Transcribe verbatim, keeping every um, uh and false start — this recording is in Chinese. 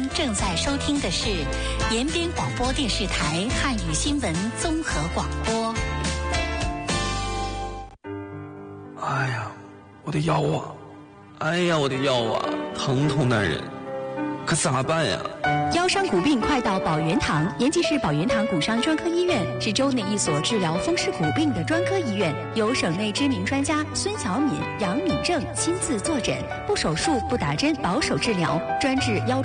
正在收听的是延边广播电视台汉语新闻综合广播。 哎呀，我的腰啊！哎呀，我的腰啊，疼痛难忍，可咋办呀？ 腰伤骨病快到宝源堂，延吉市宝源堂骨伤专科医院是州内一所治疗风湿骨病的专科医院，由省内知名专家孙小敏、杨敏正亲自坐诊，不手术不打针，保守治疗，专治腰